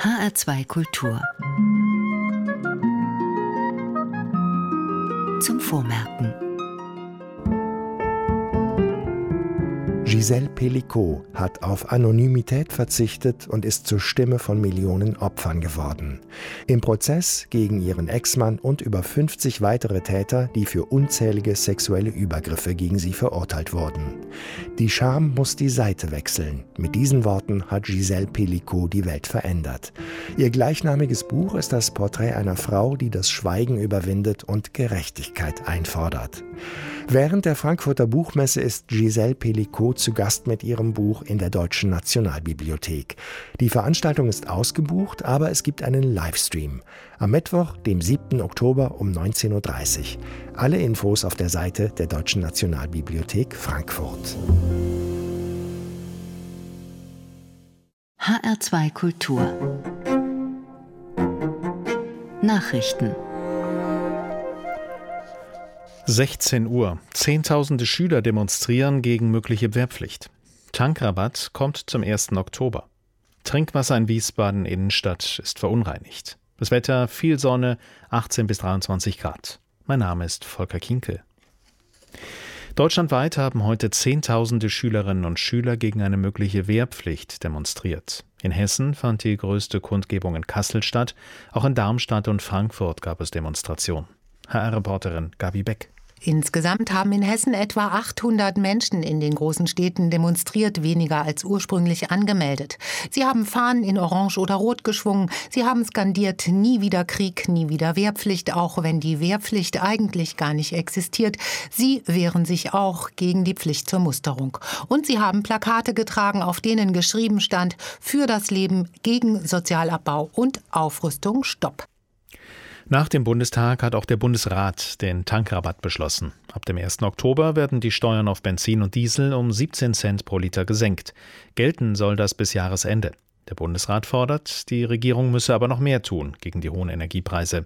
HR2 Kultur. Zum Vormerken. Gisèle Pelicot hat auf Anonymität verzichtet und ist zur Stimme von Millionen Opfern geworden. Im Prozess gegen ihren Ex-Mann und über 50 weitere Täter, die für unzählige sexuelle Übergriffe gegen sie verurteilt wurden. Die Scham muss die Seite wechseln. Mit diesen Worten hat Gisèle Pelicot die Welt verändert. Ihr gleichnamiges Buch ist das Porträt einer Frau, die das Schweigen überwindet und Gerechtigkeit einfordert. Während der Frankfurter Buchmesse ist Gisèle Pelicot zu Gast mit ihrem Buch in der Deutschen Nationalbibliothek. Die Veranstaltung ist ausgebucht, aber es gibt einen Livestream. Am Mittwoch, dem 7. Oktober um 19.30 Uhr. Alle Infos auf der Seite der Deutschen Nationalbibliothek Frankfurt. HR2 Kultur. Nachrichten. 16 Uhr. Zehntausende Schüler demonstrieren gegen mögliche Wehrpflicht. Tankrabatt kommt zum 1. Oktober. Trinkwasser in Wiesbaden Innenstadt ist verunreinigt. Das Wetter, viel Sonne, 18 bis 23 Grad. Mein Name ist Volker Kinkel. Deutschlandweit haben heute Zehntausende Schülerinnen und Schüler gegen eine mögliche Wehrpflicht demonstriert. In Hessen fand die größte Kundgebung in Kassel statt. Auch in Darmstadt und Frankfurt gab es Demonstrationen. HR-Reporterin Gabi Beck. Insgesamt haben in Hessen etwa 800 Menschen in den großen Städten demonstriert, weniger als ursprünglich angemeldet. Sie haben Fahnen in Orange oder Rot geschwungen. Sie haben skandiert, nie wieder Krieg, nie wieder Wehrpflicht, auch wenn die Wehrpflicht eigentlich gar nicht existiert. Sie wehren sich auch gegen die Pflicht zur Musterung. Und sie haben Plakate getragen, auf denen geschrieben stand: Für das Leben, gegen Sozialabbau und Aufrüstung, Stopp. Nach dem Bundestag hat auch der Bundesrat den Tankrabatt beschlossen. Ab dem 1. Oktober werden die Steuern auf Benzin und Diesel um 17 Cent pro Liter gesenkt. Gelten soll das bis Jahresende. Der Bundesrat fordert, die Regierung müsse aber noch mehr tun gegen die hohen Energiepreise.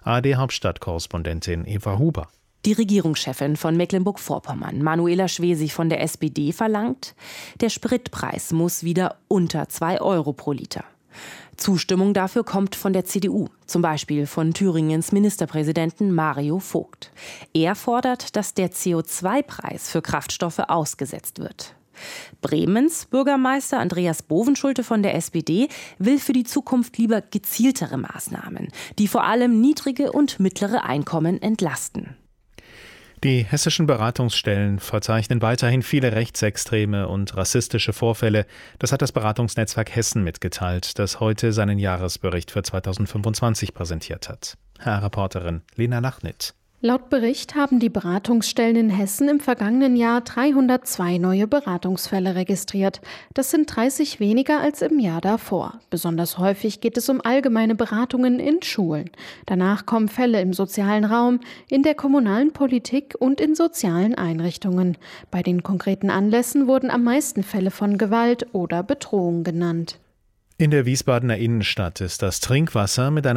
ARD-Hauptstadtkorrespondentin Eva Huber. Die Regierungschefin von Mecklenburg-Vorpommern, Manuela Schwesig von der SPD, verlangt, der Spritpreis muss wieder unter 2 Euro pro Liter. Zustimmung dafür kommt von der CDU, zum Beispiel von Thüringens Ministerpräsidenten Mario Vogt. Er fordert, dass der CO2-Preis für Kraftstoffe ausgesetzt wird. Bremens Bürgermeister Andreas Bovenschulte von der SPD will für die Zukunft lieber gezieltere Maßnahmen, die vor allem niedrige und mittlere Einkommen entlasten. Die hessischen Beratungsstellen verzeichnen weiterhin viele rechtsextreme und rassistische Vorfälle. Das hat das Beratungsnetzwerk Hessen mitgeteilt, das heute seinen Jahresbericht für 2025 präsentiert hat. HR-Reporterin Lena Lachnit. Laut Bericht haben die Beratungsstellen in Hessen im vergangenen Jahr 302 neue Beratungsfälle registriert. Das sind 30 weniger als im Jahr davor. Besonders häufig geht es um allgemeine Beratungen in Schulen. Danach kommen Fälle im sozialen Raum, in der kommunalen Politik und in sozialen Einrichtungen. Bei den konkreten Anlässen wurden am meisten Fälle von Gewalt oder Bedrohung genannt. In der Wiesbadener Innenstadt ist das Trinkwasser mit einer